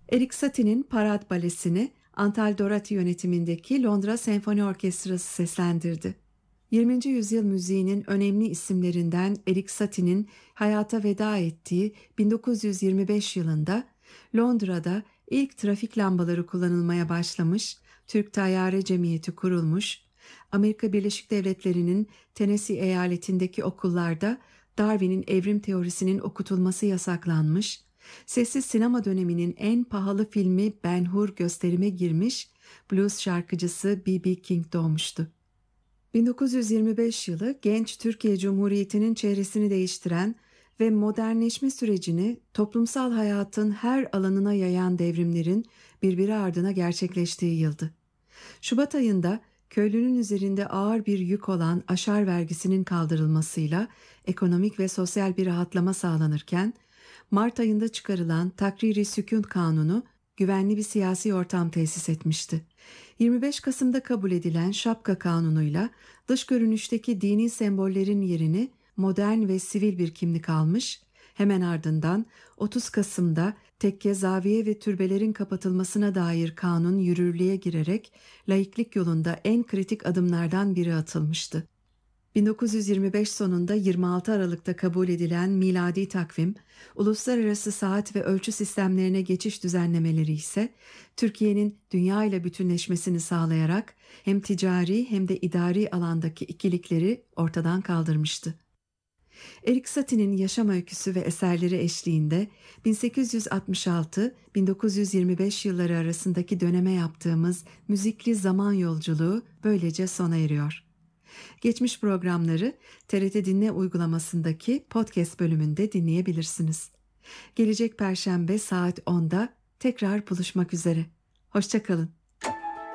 Erik Satie'nin Parad Balesi'ni Antal Dorati yönetimindeki Londra Senfoni Orkestrası seslendirdi. 20. yüzyıl müziğinin önemli isimlerinden Erik Satie'nin hayata veda ettiği 1925 yılında Londra'da ilk trafik lambaları kullanılmaya başlamış, Türk Tayyare Cemiyeti kurulmuş, Amerika Birleşik Devletleri'nin Tennessee eyaletindeki okullarda Darwin'in evrim teorisinin okutulması yasaklanmış, sessiz sinema döneminin en pahalı filmi Ben-Hur gösterime girmiş, blues şarkıcısı B.B. King doğmuştu. 1925 yılı genç Türkiye Cumhuriyeti'nin çehresini değiştiren ve modernleşme sürecini toplumsal hayatın her alanına yayan devrimlerin birbiri ardına gerçekleştiği yıldı. Şubat ayında köylünün üzerinde ağır bir yük olan aşar vergisinin kaldırılmasıyla ekonomik ve sosyal bir rahatlama sağlanırken, Mart ayında çıkarılan Takriri Sükûn Kanunu güvenli bir siyasi ortam tesis etmişti. 25 Kasım'da kabul edilen Şapka Kanunu'yla dış görünüşteki dini sembollerin yerini modern ve sivil bir kimlik almış, hemen ardından 30 Kasım'da tekke, zaviye ve türbelerin kapatılmasına dair kanun yürürlüğe girerek laiklik yolunda en kritik adımlardan biri atılmıştı. 1925 sonunda 26 Aralık'ta kabul edilen miladi takvim, uluslararası saat ve ölçü sistemlerine geçiş düzenlemeleri ise Türkiye'nin dünya ile bütünleşmesini sağlayarak hem ticari hem de idari alandaki ikilikleri ortadan kaldırmıştı. Erik Satie'nin yaşam öyküsü ve eserleri eşliğinde 1866-1925 yılları arasındaki döneme yaptığımız müzikli zaman yolculuğu böylece sona eriyor. Geçmiş programları TRT Dinle uygulamasındaki podcast bölümünde dinleyebilirsiniz. Gelecek Perşembe saat 10'da tekrar buluşmak üzere. Hoşça kalın.